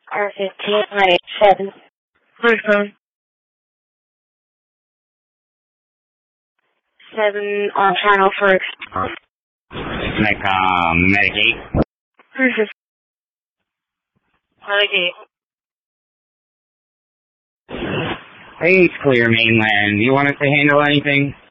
R15, right, 7. Please, phone. 7 on channel for Medicaid. Please, Medicaid. Hey, it's Clear Mainland. You want us to handle anything?